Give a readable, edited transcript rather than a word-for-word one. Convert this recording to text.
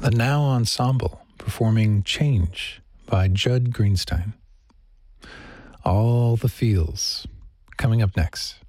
The Now Ensemble performing Change by Judd Greenstein. All the Feels coming up next.